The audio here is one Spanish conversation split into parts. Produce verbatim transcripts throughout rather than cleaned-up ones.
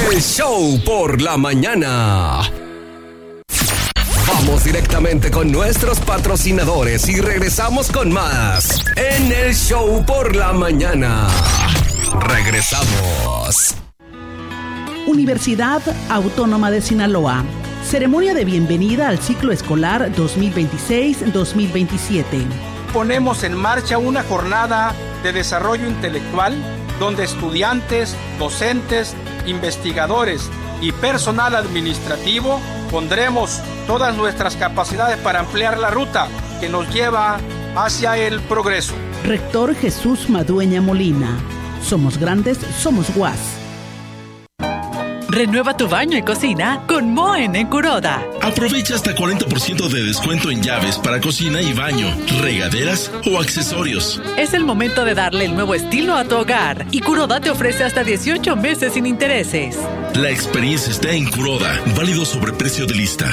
El show por la mañana. Vamos directamente con nuestros patrocinadores y regresamos con más en el show por la mañana. Regresamos. Universidad Autónoma de Sinaloa. Ceremonia de bienvenida al ciclo escolar dos mil veintiséis dos mil veintisiete. Ponemos en marcha una jornada de desarrollo intelectual donde estudiantes, docentes, investigadores y personal administrativo pondremos todas nuestras capacidades para ampliar la ruta que nos lleva hacia el progreso. Rector Jesús Madueña Molina. Somos grandes, somos U A S. Renueva tu baño y cocina con Moen en Kuroda. Aprovecha hasta cuarenta por ciento de descuento en llaves para cocina y baño, regaderas o accesorios. Es el momento de darle el nuevo estilo a tu hogar y Kuroda te ofrece hasta dieciocho meses sin intereses. La experiencia está en Kuroda, válido sobre precio de lista.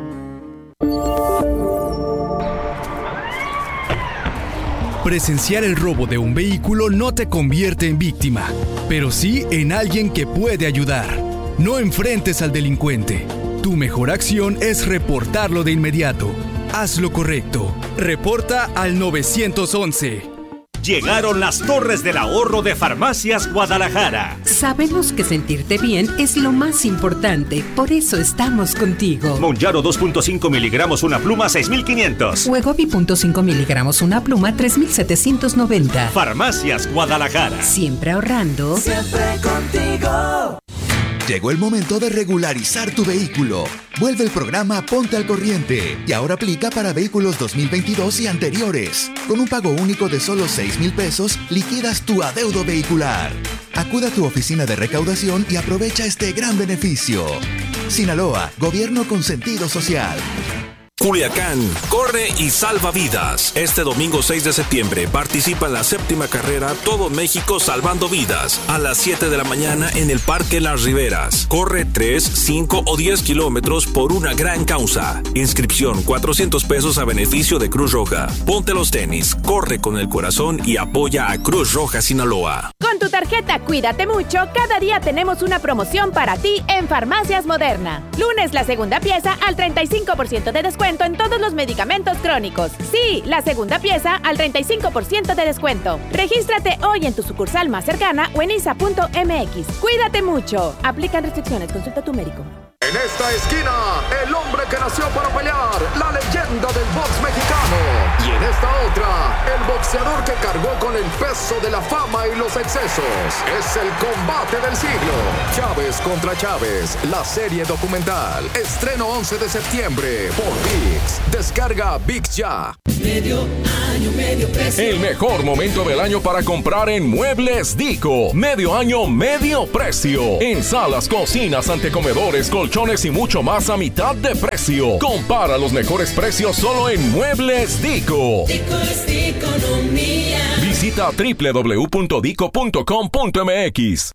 Presenciar el robo de un vehículo no te convierte en víctima, pero sí en alguien que puede ayudar. No enfrentes al delincuente. Tu mejor acción es reportarlo de inmediato. Haz lo correcto. Reporta al nueve once. Llegaron las torres del ahorro de Farmacias Guadalajara. Sabemos que sentirte bien es lo más importante, por eso estamos contigo. Monjaro dos punto cinco miligramos una pluma seis mil quinientos. Wegovy punto cinco miligramos una pluma tres mil setecientos noventa. Farmacias Guadalajara. Siempre ahorrando. Siempre contigo. Llegó el momento de regularizar tu vehículo. Vuelve el programa Ponte al Corriente y ahora aplica para vehículos dos mil veintidós y anteriores. Con un pago único de solo seis mil pesos, liquidas tu adeudo vehicular. Acuda a tu oficina de recaudación y aprovecha este gran beneficio. Sinaloa, gobierno con sentido social. Culiacán, corre y salva vidas. Este domingo seis de septiembre participa en la séptima carrera Todo México Salvando Vidas a las siete de la mañana en el Parque Las Riberas. Corre tres, cinco o diez kilómetros por una gran causa. Inscripción cuatrocientos pesos a beneficio de Cruz Roja. Ponte los tenis, corre con el corazón y apoya a Cruz Roja Sinaloa. Con tu tarjeta Cuídate Mucho, cada día tenemos una promoción para ti en Farmacias Moderna. Lunes la segunda pieza al treinta y cinco por ciento de descuento en todos los medicamentos crónicos. Sí, la segunda pieza al treinta y cinco por ciento de descuento. Regístrate hoy en tu sucursal más cercana o en I S A punto M X. Cuídate mucho. Aplican restricciones. Consulta a tu médico. En esta esquina, el hombre que nació para pelear, la leyenda del box mexicano. Y en esta otra, el boxeador que cargó con el peso de la fama y los excesos. Es el combate del siglo. Chávez contra Chávez, la serie documental. Estreno once de septiembre por ViX. Descarga ViX ya. Medio año, medio precio. El mejor momento del año para comprar en Muebles Dico. Medio año, medio precio. En salas, cocinas, antecomedores, colchones y mucho más a mitad de precio. Compara los mejores precios solo en Muebles Dico. Dico es economía. Visita doble u doble u doble u punto dico punto com punto m x.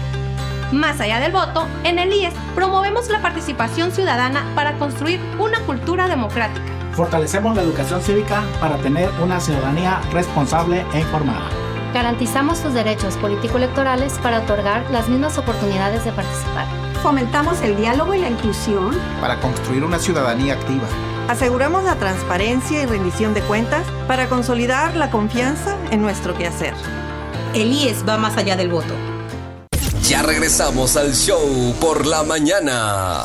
Más allá del voto, en el I E S promovemos la participación ciudadana para construir una cultura democrática. Fortalecemos la educación cívica para tener una ciudadanía responsable e informada. Garantizamos tus derechos político-electorales para otorgar las mismas oportunidades de participar. Fomentamos el diálogo y la inclusión para construir una ciudadanía activa. Aseguramos la transparencia y rendición de cuentas para consolidar la confianza en nuestro quehacer. El I E S va más allá del voto. Ya regresamos al show por la mañana.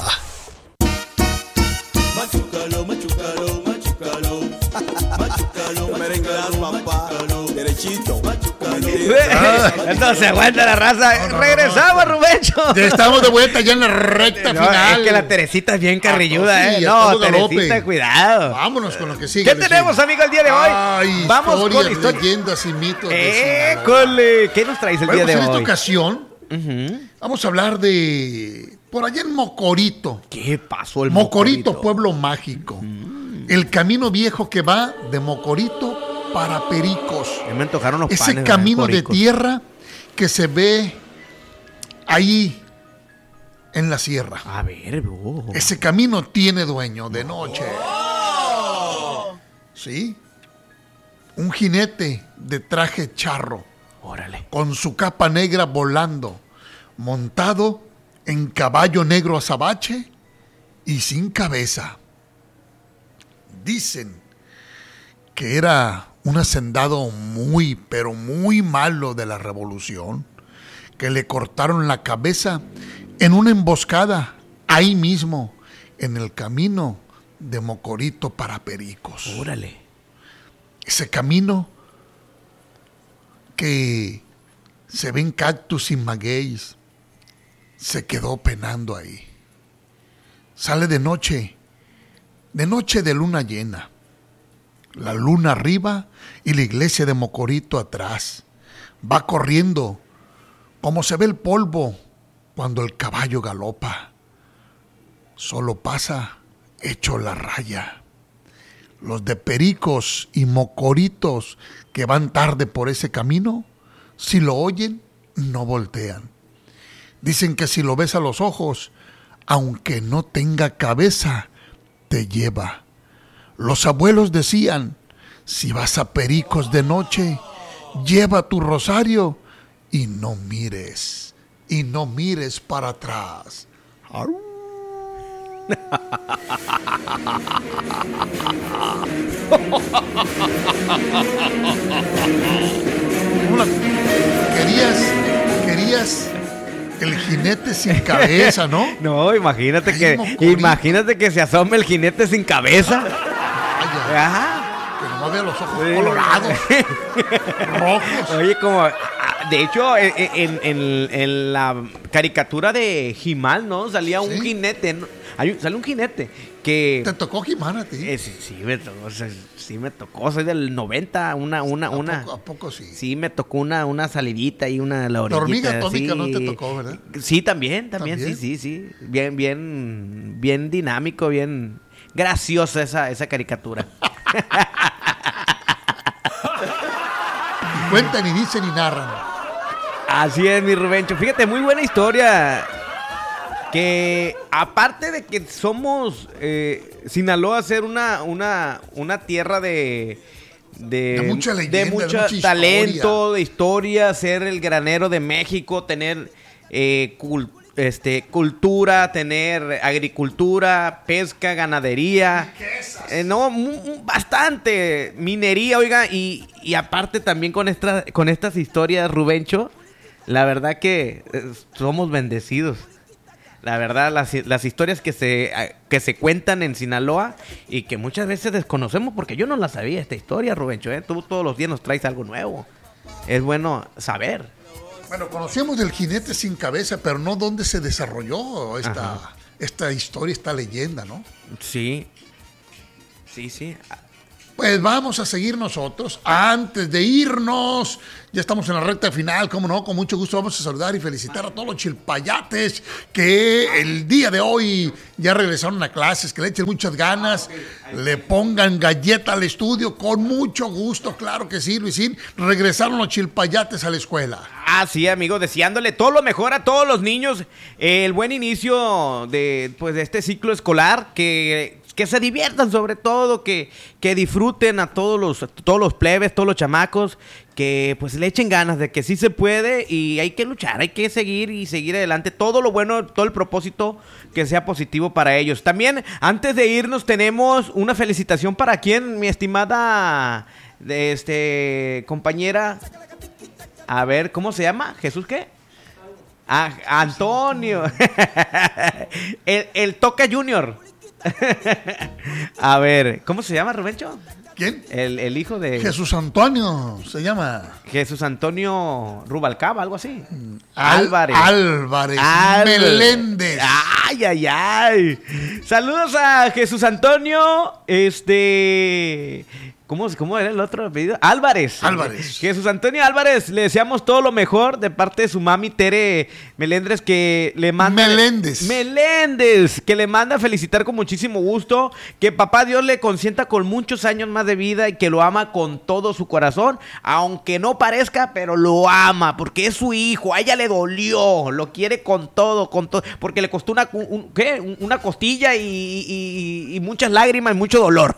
Machucalo, machucalo, machucalo. Machucalo, merenguelas, papá. Derechito. Entonces se aguanta la raza. No, no, Regresamos, no. Rubencho. Ya estamos de vuelta ya en la recta no, final. Es que la Teresita es bien carrilluda, ah, sí, ¿eh? No, Teresita, cuidado. Vámonos con lo que sigue. ¿Qué tenemos, amigo, el día de hoy? Ay, Vamos historias, con historias, leyendas y mitos. ¡École! ¿Qué nos traes el bueno, día pues de en hoy? En esta ocasión uh-huh. vamos a hablar de por allá en Mocorito. ¿Qué pasó el Mocorito? Mocorito, pueblo mágico. Uh-huh. El camino viejo que va de Mocorito para Pericos. Me antojaron los Ese panes, camino de tierra que se ve ahí en la sierra. A ver, oh. Ese camino tiene dueño de noche. Oh. ¿Sí? Un jinete de traje charro. Órale. Con su capa negra volando, montado en caballo negro azabache y sin cabeza. Dicen que era un hacendado muy, pero muy malo de la revolución, que le cortaron la cabeza en una emboscada ahí mismo, en el camino de Mocorito para Pericos. Órale. Ese camino que se ven cactus y magueyes, se quedó penando ahí. Sale de noche, de noche de luna llena, la luna arriba y la iglesia de Mocorito atrás. Va corriendo como se ve el polvo cuando el caballo galopa. Solo pasa hecho la raya. Los de Pericos y Mocoritos que van tarde por ese camino, si lo oyen, no voltean. Dicen que si lo ves a los ojos, aunque no tenga cabeza, te lleva. Los abuelos decían, si vas a Pericos de noche, lleva tu rosario y no mires, y no mires para atrás. Querías, querías el jinete sin cabeza, ¿no? No, imagínate Ay, que, Mocorito. imagínate que se asome el jinete sin cabeza. Ajá. Que no vea los ojos colorados, rojos. Oye, como, de hecho, en, en, en, en la caricatura de He-Man, ¿no? Salía un ¿Sí? jinete, ¿no? Hay un, sale un jinete que... ¿Te tocó He-Man a ti? Eh, sí, sí, me tocó, sí me tocó, soy del noventa, una, una, ¿A una... poco, a poco sí? Sí, me tocó una, una salidita y una la La orillita. hormiga atómica sí. no te tocó, ¿verdad? Sí, también, también, ¿También? sí, sí, sí. Bien, bien, bien dinámico, bien graciosa esa, esa caricatura. Y cuentan y dicen y narran. Así es, mi Rubencho. Fíjate, muy buena historia. Que aparte de que somos eh, Sinaloa ser una, una, una tierra de, de, De mucha leyenda, de de mucho mucha talento, de historia, ser el granero de México, tener eh, cul- este, cultura, tener agricultura, pesca, ganadería, eh, no, mu- bastante minería, oiga, y, y aparte también con, esta, con estas historias, Rubencho, la verdad que eh, somos bendecidos. La verdad, las, las historias que se, que se cuentan en Sinaloa y que muchas veces desconocemos, porque yo no la sabía esta historia, Rubencho, ¿eh? Tú todos los días nos traes algo nuevo. Es bueno saber. Bueno, conocíamos del jinete sin cabeza, pero no dónde se desarrolló esta, esta historia, esta leyenda, ¿no? Sí. Sí, sí. Pues vamos a seguir nosotros. Antes de irnos, ya estamos en la recta final, como no, con mucho gusto vamos a saludar y felicitar a todos los chilpayates que el día de hoy ya regresaron a clases, que le echen muchas ganas, le pongan galleta al estudio, con mucho gusto, claro que sí, Luisín, regresaron los chilpayates a la escuela. Ah, sí, amigo, deseándole todo lo mejor a todos los niños, eh, el buen inicio de, pues, de este ciclo escolar, que... que se diviertan sobre todo, que, que disfruten a todos los, todos los plebes, todos los chamacos, que pues le echen ganas de que sí se puede y hay que luchar, hay que seguir y seguir adelante. Todo lo bueno, todo el propósito que sea positivo para ellos. También, antes de irnos, tenemos una felicitación para quien, mi estimada de este compañera. A ver, ¿cómo se llama? ¿Jesús qué? Ah, Antonio. el, el Toca Junior. A ver, ¿cómo se llama, Rubencho? ¿Quién? El, el hijo de... Jesús Antonio se llama. Jesús Antonio Rubalcaba, algo así. Al- Álvarez. Álvarez Al- Meléndez. Ay, ay, ay. Saludos a Jesús Antonio, este... ¿Cómo, ¿Cómo era el otro apellido? Álvarez. Álvarez. Jesús Antonio Álvarez, le deseamos todo lo mejor de parte de su mami Tere Meléndez, que le manda... Meléndez. Meléndez, que le manda a felicitar con muchísimo gusto, que papá Dios le consienta con muchos años más de vida y que lo ama con todo su corazón, aunque no parezca, pero lo ama, porque es su hijo, a ella le dolió, lo quiere con todo, con todo, porque le costó una, un- ¿qué? una costilla y, y- y muchas lágrimas y mucho dolor.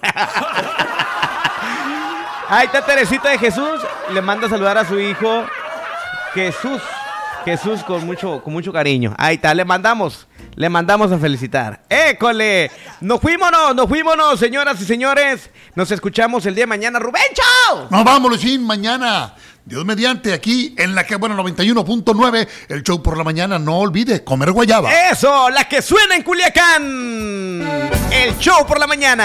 Ahí está Teresita de Jesús, le manda a saludar a su hijo Jesús Jesús con mucho, con mucho cariño. Ahí está, le mandamos, le mandamos a felicitar. ¡École! Nos fuímonos, nos fuímonos, señoras y señores. Nos escuchamos el día de mañana. ¡Rubencho! Nos vamos, Luisín, mañana. Dios mediante, aquí en la que buena noventa y uno punto nueve, el show por la mañana. No olvide comer guayaba. Eso, la que suena en Culiacán. El show por la mañana.